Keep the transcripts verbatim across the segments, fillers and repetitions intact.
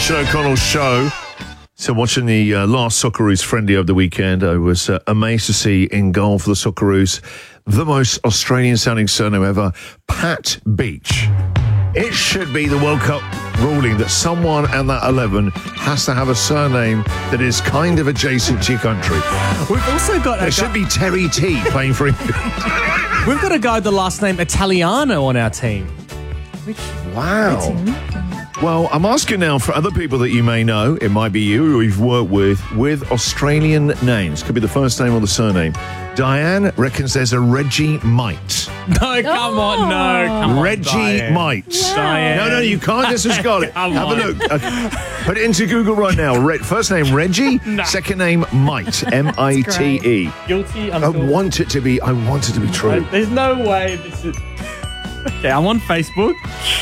Christian O'Connell show. So watching the uh, last Socceroos friendly over the weekend, I was uh, amazed to see in goal for the Socceroos the most Australian-sounding surname ever, Pat Beach. It should be the World Cup ruling that someone at that eleven has to have a surname that is kind of adjacent to your country. We've also got a It should be Terry T playing for England. We've got a guy with the last name Italiano on our team. Wow. Well, I'm asking now for other people that you may know, it might be you or you've worked with, with Australian names. Could be the first name or the surname. Diane reckons there's a Reggie Might. No, come on, no. Come Reggie on, Diane. Might. Diane. No, no, you can't disregard it. Come Have on. a look. Uh, put it into Google right now. Re- first name Reggie, No. second name Might, M I T E. Guilty. I'm I still- want it to be, I want it to be true. There's no way this is... Okay, I'm on Facebook.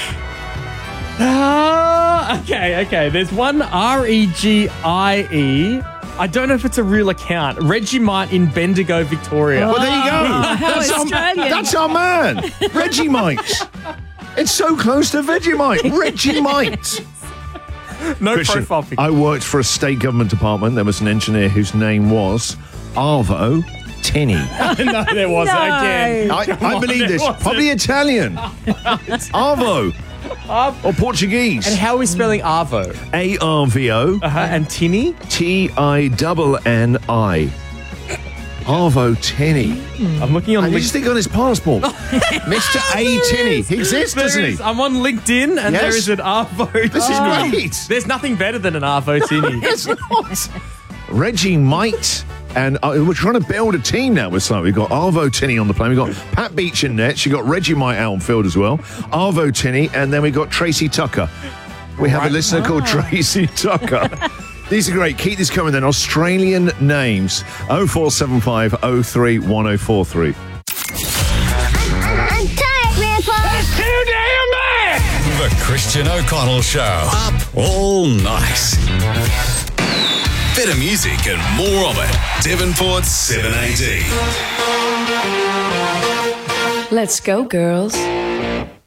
Ah, okay, okay. There's one R E G I E. I don't know if it's a real account. Reggie Might in Bendigo, Victoria. Well, there you go. how that's, our, Australian. that's our man, Reggie Might. It's so close to Vegemite. Reggie Might. no Christian, profile picture. I worked for a state government department. There was an engineer whose name was Arvo Tinney. no, there wasn't. No. Again. I, Come I on, believe there this. wasn't. Probably Italian. Arvo. Or Portuguese. And how are we spelling Arvo? A R V O Uh-huh. And Tinny? T I N N I. Arvo Tinney. I'm looking on And you just LinkedIn. think on his passport. Mister A. Tinney. He exists, doesn't There he? is- I'm on LinkedIn and Yes. there is an Arvo. This is Tinny. great. There's nothing better than an Arvo Tinny. It's not. Reggie Might. And uh, we're trying to build a team now with something. We've got Arvo Tinney on the plane. We've got Pat Beach in net. You've got Reggie Might out on field as well. Arvo Tinney. And then we've got Tracy Tucker. We have a listener called Tracy Tucker. These are great. Keep this coming then. Australian names. oh four seven five oh three one oh four three. I'm tired, Grandpa. Too damn bad! The Christian O'Connell Show. Up all night. Better music and more of it. Devonport seven A D. Let's go, girls.